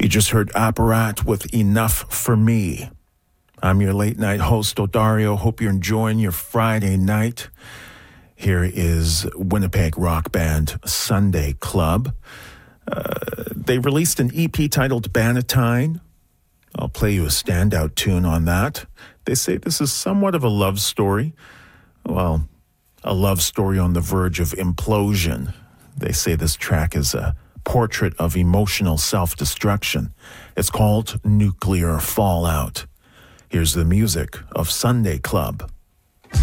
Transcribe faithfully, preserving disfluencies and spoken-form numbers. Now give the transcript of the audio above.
just heard Apparat with Enough for Me. I'm your late night host, Odario. Hope you're enjoying your Friday night. Here is Winnipeg rock band Sunday Club. Uh, they released an E P titled Bannatyne. I'll play you a standout tune on that. They say this is somewhat of a love story. Well, a love story on the verge of implosion. They say this track is a portrait of emotional self-destruction. It's called Nuclear Fallout. Here's the music of Sunday Club.